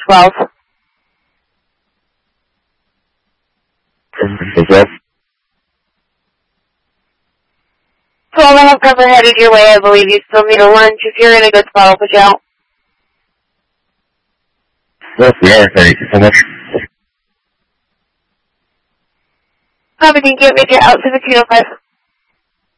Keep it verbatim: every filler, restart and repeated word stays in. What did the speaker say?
twelve. Is that? twelve, I have cover headed your way. I believe you still need a lunch. If you're in a good spot, I'll put you out. Yes, we are. Thank you so much. Copy, thank you. Make it out seventeen oh five.